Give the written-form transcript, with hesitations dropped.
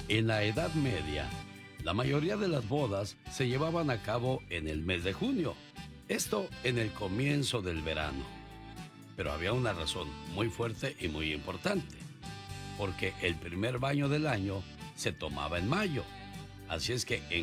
En la Edad Media, la mayoría de las bodas se llevaban a cabo en el mes de junio, esto en el comienzo del verano. Pero había una razón muy fuerte y muy importante, porque el primer baño del año se tomaba en mayo. Así es que en